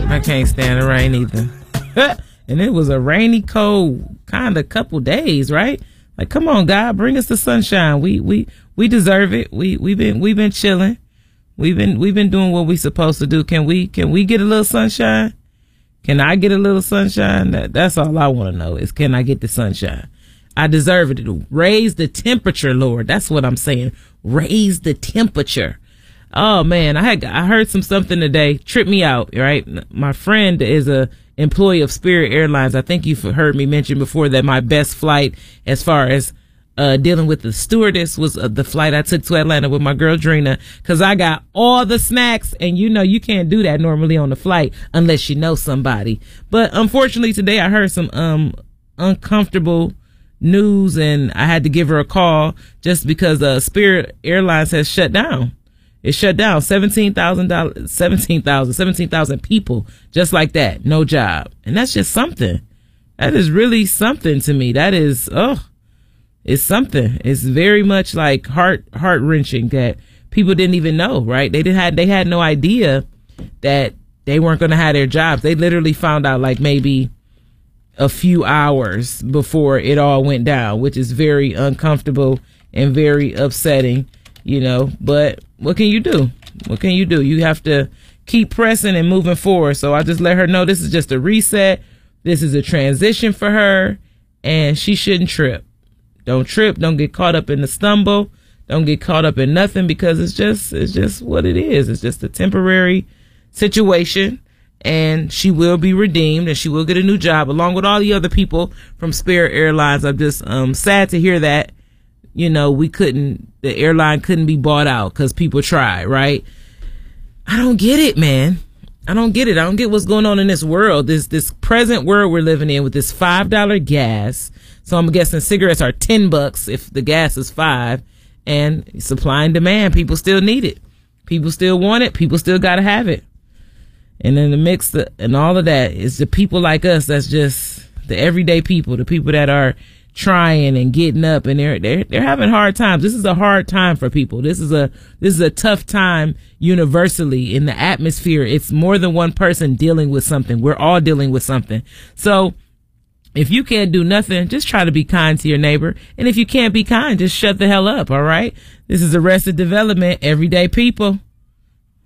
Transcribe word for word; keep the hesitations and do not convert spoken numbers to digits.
I can't stand the rain either. And it was a rainy, cold kind of couple days, right? Like, come on, God, bring us the sunshine. We we we deserve it. We we've been we've been chilling. We've been we've been doing what we supposed to do. Can we can we get a little sunshine? Can I get a little sunshine? That that's all I want to know is, can I get the sunshine? I deserve it. Raise the temperature, Lord. That's what I'm saying. Raise the temperature. Oh man, I had I heard some something today. Tripped me out, right? My friend is a employee of Spirit Airlines. I think you've heard me mention before that my best flight as far as uh dealing with the stewardess was uh, the flight I took to Atlanta with my girl Drina, because I got all the snacks, and you know you can't do that normally on the flight unless you know somebody. But unfortunately today I heard some um uncomfortable news, and I had to give her a call just because uh Spirit Airlines has shut down. It shut down. seventeen thousand dollars, seventeen thousand, seventeen thousand people just like that. No job. And that's just something. That is really something to me. That is, oh, it's something. It's very much like heart, heart wrenching that people didn't even know, right? They didn't have, they had no idea that they weren't going to have their jobs. They literally found out like maybe a few hours before it all went down, which is very uncomfortable and very upsetting, you know, but what can you do? What can you do? You have to keep pressing and moving forward. So I just let her know this is just a reset. This is a transition for her, and she shouldn't trip. Don't trip. Don't get caught up in the stumble. Don't get caught up in nothing, because it's just, it's just what it is. It's just a temporary situation, and she will be redeemed, and she will get a new job along with all the other people from Spirit Airlines. I'm just um sad to hear that. You know, we couldn't, the airline couldn't be bought out because people tried, right? I don't get it, man. I don't get it. I don't get what's going on in this world, this this present world we're living in with this five dollar gas. So I'm guessing cigarettes are ten bucks if the gas is five, and supply and demand. People still need it. People still want it. People still got to have it. And in the mix of, and all of that is the people like us. That's just the everyday people, the people that are trying and getting up, and they're they're they're having hard times. This is a hard time for people. This is a this is a tough time universally in the atmosphere. It's more than one person dealing with something. We're all dealing with something. So if you can't do nothing, just try to be kind to your neighbor. And if you can't be kind, just shut the hell up. All right. This is Arrested Development, everyday people.